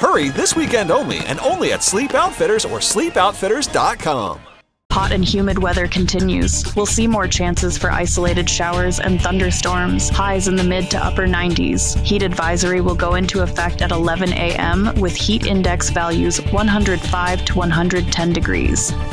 Hurry, this weekend only, and only at Sleep Outfitters or sleepoutfitters.com. Hot and humid weather continues. We'll see more chances for isolated showers and thunderstorms, highs in the mid to upper 90s. Heat advisory will go into effect at 11 a.m. with heat index values 105 to 110 degrees.